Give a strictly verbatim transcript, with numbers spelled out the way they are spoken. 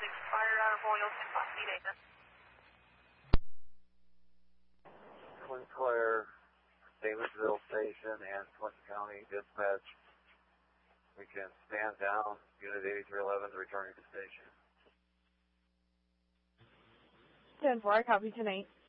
expired out of Royal Kentucky data. Sinclair, Davisville Station, and Clinton County Dispatch. We can stand down. Unit eighty-three eleven is returning to station. ten four, I copy tonight.